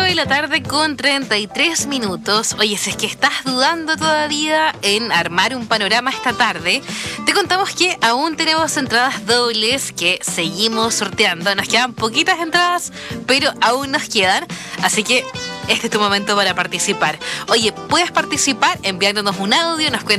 de la tarde con 33 minutos. Oye, si es que estás dudando todavía en armar un panorama esta tarde, te contamos que aún tenemos entradas dobles que seguimos sorteando. Nos quedan poquitas entradas, pero aún nos quedan. Así que este es tu momento para participar. Oye, puedes participar enviándonos un audio, nos